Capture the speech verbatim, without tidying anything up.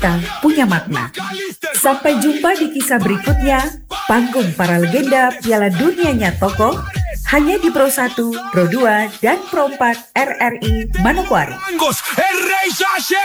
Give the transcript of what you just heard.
kita punya makna. Sampai jumpa di kisah berikutnya, panggung para legenda Piala Dunianya Tokoh, hanya di Pro satu, Pro dua, dan Pro empat R R I Manokwari.